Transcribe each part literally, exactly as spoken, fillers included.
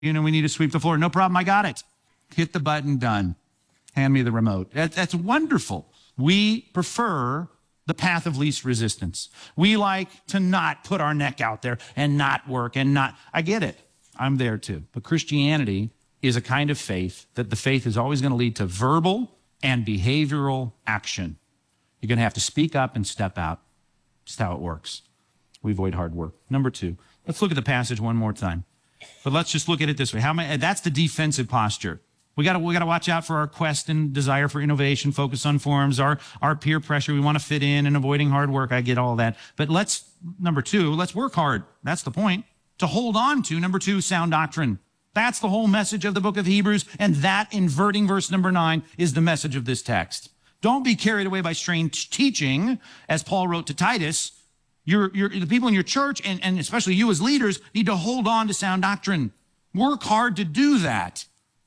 You know, we need to sweep the floor. No problem, I got it. Hit the button, done. Hand me the remote. That, that's wonderful. We prefer the path of least resistance. We like to not put our neck out there and not work and not, I get it. I'm there too. But Christianity is a kind of faith that the faith is always going to lead to verbal and behavioral action. You're going to have to speak up and step out. Just how it works. We avoid hard work. Number two, let's look at the passage one more time. But let's just look at it this way. How many, that's the defensive posture. We got to we got to watch out for our quest and desire for innovation, focus on forms, our, our peer pressure. We want to fit in and avoiding hard work. I get all that. But let's, number two, let's work hard. That's the point. To hold on to, number two, sound doctrine. That's the whole message of the book of Hebrews. And that, inverting verse number nine, is the message of this text. Don't be carried away by strange teaching, as Paul wrote to Titus. You're, you're, the people in your church, and, and especially you as leaders, need to hold on to sound doctrine. Work hard to do that.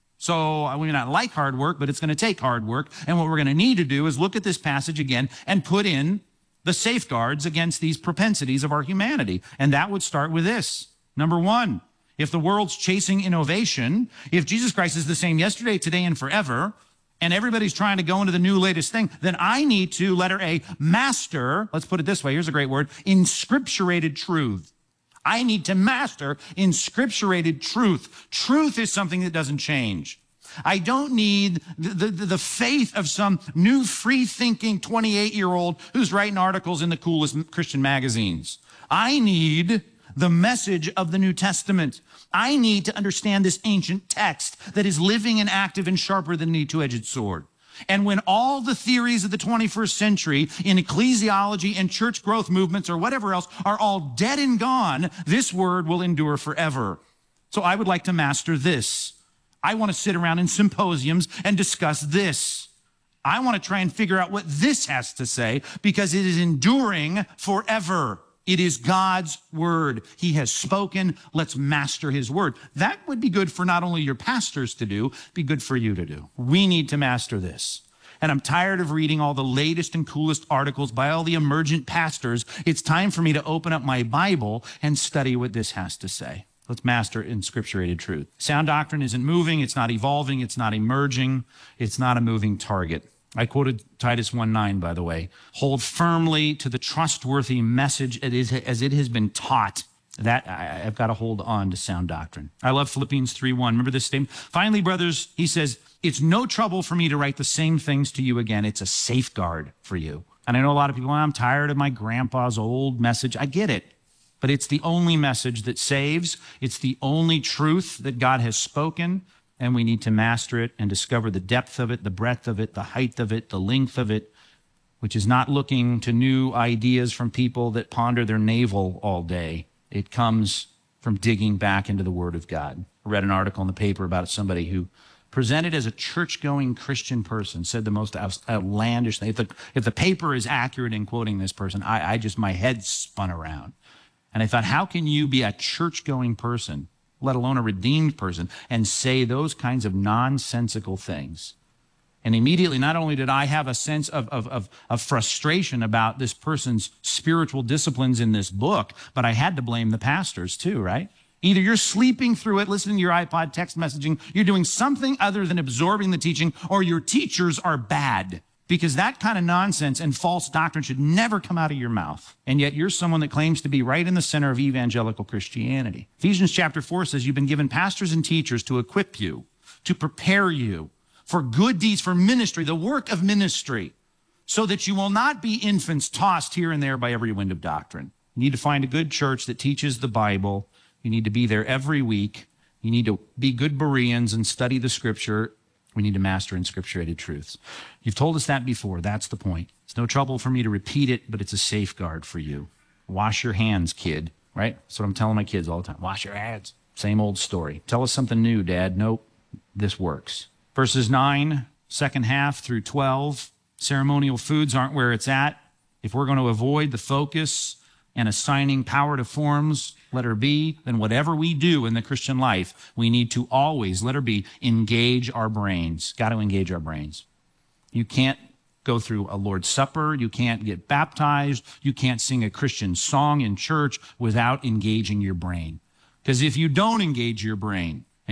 So we may not like hard work, but it's going to take hard work. And what we're going to need to do is look at this passage again and put in the safeguards against these propensities of our humanity. And that would start with this. Number one, if the world's chasing innovation, if Jesus Christ is the same yesterday, today, and forever, and everybody's trying to go into the new latest thing, then I need to, letter A, master, let's put it this way, here's a great word, inscripturated truth. I need to master inscripturated truth. Truth is something that doesn't change. I don't need the, the, the faith of some new free-thinking twenty-eight-year-old who's writing articles in the coolest Christian magazines. I need the message of the New Testament. I need to understand this ancient text that is living and active and sharper than any two-edged sword. And when all the theories of the twenty-first century in ecclesiology and church growth movements or whatever else are all dead and gone, this word will endure forever. So I would like to master this. I want to sit around in symposiums and discuss this. I want to try and figure out what this has to say because it is enduring forever. It is God's word. He has spoken. Let's master his word. That would be good for not only your pastors to do, be good for you to do. We need to master this. And I'm tired of reading all the latest and coolest articles by all the emergent pastors. It's time for me to open up my Bible and study what this has to say. Let's master inscripturated truth. Sound doctrine isn't moving. It's not evolving. It's not emerging. It's not a moving target. I quoted Titus one nine, by the way. Hold firmly to the trustworthy message as it has been taught. That I've got to hold on to sound doctrine. I love Philippians three one. Remember this statement? Finally, brothers, he says, it's no trouble for me to write the same things to you again. It's a safeguard for you. And I know a lot of people, I'm tired of my grandpa's old message. I get it. But it's the only message that saves. It's the only truth that God has spoken. And we need to master it and discover the depth of it, the breadth of it, the height of it, the length of it, which is not looking to new ideas from people that ponder their navel all day. It comes from digging back into the Word of God. I read an article in the paper about somebody who presented as a church-going Christian person, said the most outlandish thing. If the, if the paper is accurate in quoting this person, I, I just, my head spun around. And I thought, how can you be a church-going person, let alone a redeemed person, and say those kinds of nonsensical things? And immediately, not only did I have a sense of, of, of, of frustration about this person's spiritual disciplines in this book, but I had to blame the pastors too, right? Either you're sleeping through it, listening to your iPod, text messaging, you're doing something other than absorbing the teaching, or your teachers are bad. Because that kind of nonsense and false doctrine should never come out of your mouth. And yet you're someone that claims to be right in the center of evangelical Christianity. Ephesians chapter four says you've been given pastors and teachers to equip you, to prepare you for good deeds, for ministry, the work of ministry, so that you will not be infants tossed here and there by every wind of doctrine. You need to find a good church that teaches the Bible. You need to be there every week. You need to be good Bereans and study the scripture. We need to master inscripturated truths. You've told us that before. That's the point. It's no trouble for me to repeat it, but it's a safeguard for you. Wash your hands, kid, right? That's what I'm telling my kids all the time. Wash your hands. Same old story. Tell us something new, Dad. Nope, this works. Verses nine, second half through twelve, ceremonial foods aren't where it's at. If we're going to avoid the focus and assigning power to forms, letter B, then whatever we do in the Christian life, we need to always, letter B, engage our brains. Got to engage our brains. You can't go through a Lord's Supper. You can't get baptized. You can't sing a Christian song in church without engaging your brain. Because if you don't engage your brain,